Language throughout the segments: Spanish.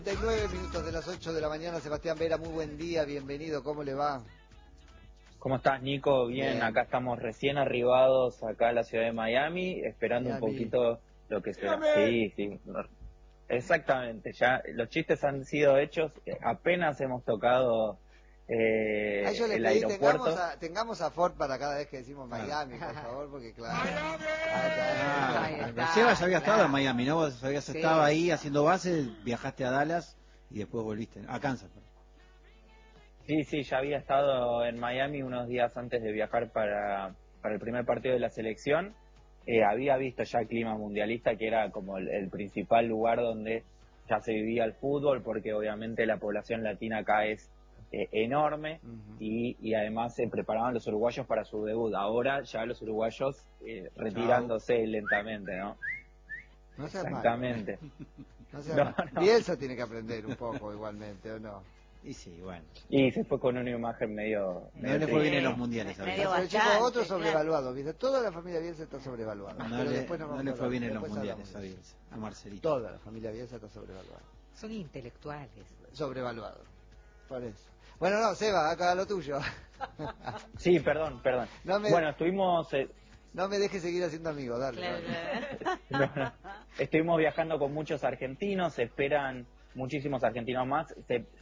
39 minutos de las 8 de la mañana, Sebastián Vera, muy buen día, bienvenido, ¿cómo le va? ¿Cómo estás, Nico? Bien, acá estamos recién arribados acá a la ciudad de Miami, esperando un poquito lo que será. Sí, exactamente, ya los chistes han sido hechos, apenas hemos tocado yo le el pedí, aeropuerto. tengamos a Ford para cada vez que decimos Miami, por favor, porque claro. Seba ya había estado en Miami, ¿no? Vos habías estado ahí haciendo base, viajaste a Dallas y después volviste a Kansas. Sí, ya había estado en Miami unos días antes de viajar para el primer partido de la selección. Había visto ya el clima mundialista, que era como el principal lugar donde ya se vivía el fútbol, porque obviamente la población latina acá es enorme, y además se preparaban los uruguayos para su debut. Ahora ya los uruguayos retirándose lentamente, ¿no? No seas Exactamente. Malo. No. Bielsa tiene que aprender un poco igualmente, ¿o no? Y sí, bueno. Y se fue con una imagen medio no le fue bien en los mundiales. Otro sobrevaluado, ¿viste? Toda la familia Bielsa está sobrevaluada. No le fue bien en los mundiales a Bielsa, a Marcelito. Toda la familia Bielsa está sobrevaluada. Son intelectuales. Sobrevaluado. Por eso. Bueno, no, Seba, acá lo tuyo. Sí, perdón. Bueno, estuvimos... No me dejes seguir haciendo amigos, dale. No. Estuvimos viajando con muchos argentinos, se esperan muchísimos argentinos más.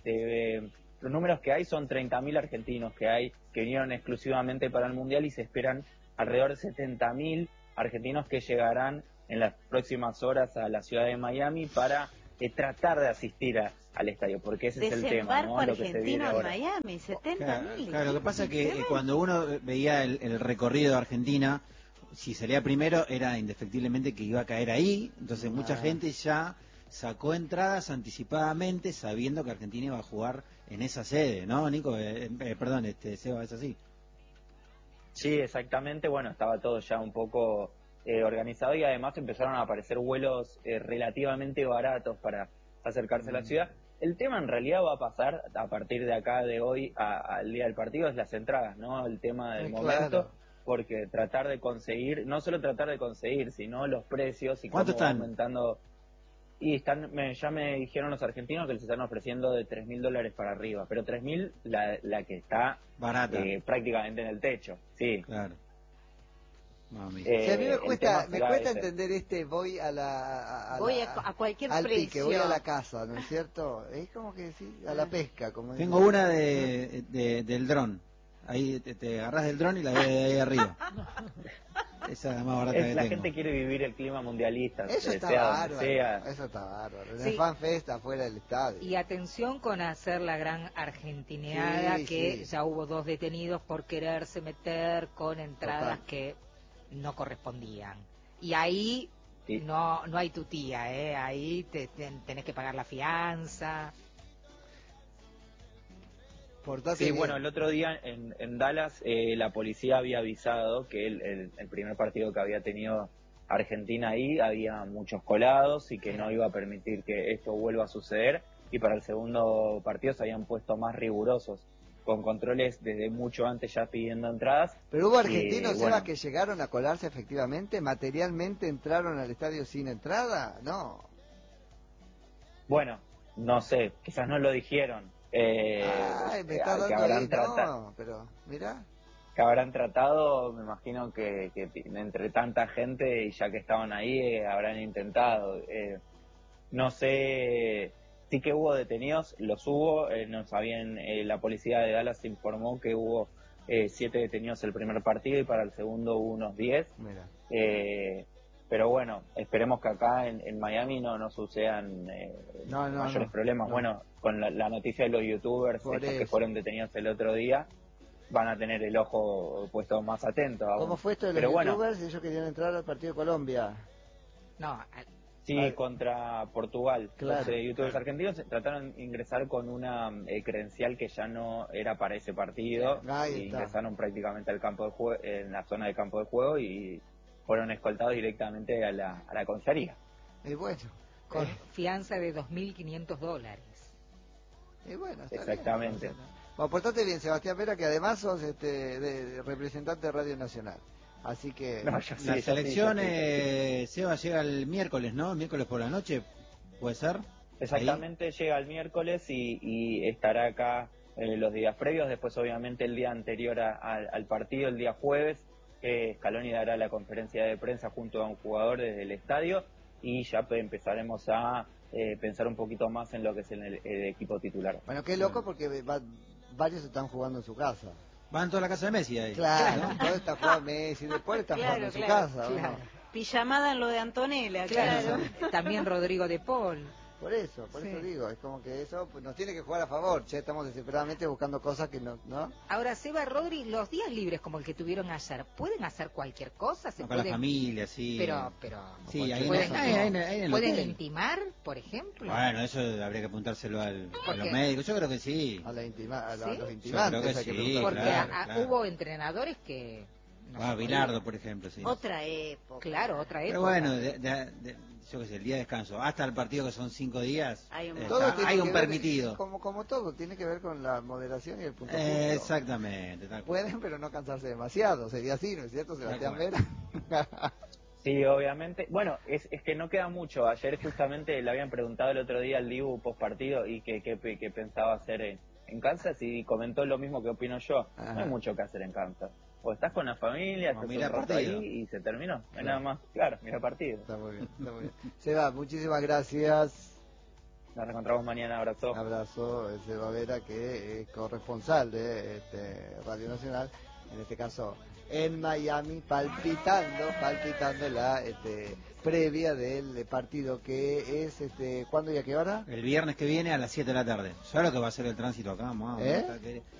Los números que hay son 30.000 argentinos que vinieron exclusivamente para el Mundial, y se esperan alrededor de 70.000 argentinos que llegarán en las próximas horas a la ciudad de Miami para tratar de asistir al estadio, porque ese es el tema, ¿no? Lo que se viene ahora. En Miami, 70.000. Claro, lo que pasa es que cuando uno veía el recorrido de Argentina, si salía primero era indefectiblemente que iba a caer ahí, entonces mucha gente ya sacó entradas anticipadamente sabiendo que Argentina iba a jugar en esa sede, ¿no, Nico? Perdón, Seba, ¿es así? Sí, exactamente. Bueno, estaba todo ya un poco organizado, y además empezaron a aparecer vuelos relativamente baratos para acercarse a la ciudad. El tema en realidad va a pasar a partir de acá, de hoy al día del partido, es las entradas, ¿no? El tema del momento, porque tratar de conseguir, no solo tratar de conseguir, sino los precios y cómo va aumentando. Y ya me dijeron los argentinos que les están ofreciendo de $3.000 para arriba, pero 3.000 la que está barata, prácticamente en el techo, sí. Claro. Mami. A mí me cuesta entender voy a cualquier al precio. Pique, voy a la casa, ¿no es cierto? Es como que sí, a la pesca. Como tengo una del dron. Ahí te agarras del dron y la ves de ahí arriba. Esa es la más barata que la tengo. gente quiere vivir el clima mundialista. Eso está bárbaro. Eso está bárbaro. En el fan fest afuera del estadio. Y atención con hacer la gran argentineada, ya hubo 2 detenidos por quererse meter con entradas que no correspondían. Y ahí no hay tutía, ahí tenés que pagar la fianza. Sí, bueno, el otro día en Dallas la policía había avisado que el primer partido que había tenido Argentina ahí había muchos colados y que no iba a permitir que esto vuelva a suceder, y para el segundo partido se habían puesto más rigurosos, con controles desde mucho antes ya pidiendo entradas. Pero hubo argentinos, Seba, que llegaron a colarse efectivamente, materialmente entraron al estadio sin entrada, ¿no? Bueno, no sé, quizás no lo dijeron. Me está dando ahí, pero mira. Que habrán tratado, me imagino que entre tanta gente, y ya que estaban ahí, habrán intentado. No sé, sí que hubo detenidos, los hubo, no sabían, la policía de Dallas informó que hubo 7 detenidos el primer partido, y para el segundo hubo unos 10. Mira. Pero bueno, esperemos que acá en Miami no sucedan mayores problemas. No. Bueno, con la noticia de los youtubers que fueron detenidos el otro día, van a tener el ojo puesto más atento aún. ¿Cómo fue esto de los youtubers? Ellos querían entrar al partido de Colombia. Sí, contra Portugal. Los youtubers argentinos trataron de ingresar con una credencial que ya no era para ese partido, y ingresaron prácticamente al campo de juego, en la zona de campo de juego, y fueron escoltados directamente a la comisaría. Y bueno, con fianza de $2.500. Y bueno, está exactamente. Bien, bueno, portate bien, Sebastián Vera, que además sos representante de Radio Nacional. Así que la selección Seba llega el miércoles, ¿no? Miércoles por la noche, ¿puede ser? Exactamente, llega el miércoles y estará acá los días previos. Después, obviamente, el día anterior al partido, el día jueves, Scaloni dará la conferencia de prensa junto a un jugador desde el estadio y ya empezaremos a pensar un poquito más en lo que es el equipo titular. Bueno, qué loco porque varios están jugando en su casa. Van toda la casa de Messi ahí. Claro, todo está jugando Messi, después está jugando en su casa. Claro. Pijamada en lo de Antonella, claro. También Rodrigo de Paul. Por eso digo, es como que eso nos tiene que jugar a favor, estamos desesperadamente buscando cosas que no. Ahora, Seba, Rodri, los días libres como el que tuvieron ayer, ¿pueden hacer cualquier cosa? Con la familia, sí. Pero sí, ¿pueden intimar, por ejemplo? Bueno, eso habría que apuntárselo a los médicos, yo creo que sí. A los intimantes. Yo creo que sí, porque claro. hubo entrenadores que... Bilardo, por ejemplo, sí. Otra época. Claro, otra época. Pero bueno, yo qué sé, el día de descanso, hasta el partido que son 5 días, hay un permitido. Como todo, tiene que ver con la moderación y el punto justo. Exactamente. Pueden, pero no cansarse demasiado, sería así, ¿no es cierto, Sebastián Vera? Sí, obviamente. Bueno, es que no queda mucho. Ayer justamente le habían preguntado el otro día al Dibu post partido y qué pensaba hacer en Kansas y comentó lo mismo que opino yo. Ajá. No hay mucho que hacer en Kansas. O estás con la familia, estás un rato ahí y se terminó. No hay nada más. Claro, mira partido. Está muy bien. Seba, muchísimas gracias. Nos reencontramos mañana. Abrazo. Abrazo, Seba Vera, que es corresponsal de Radio Nacional, en este caso en Miami, palpitando la previa del partido que es ¿cuándo y a qué hora? El viernes que viene a las 7 de la tarde. ¿Sabes lo que va a ser el tránsito acá?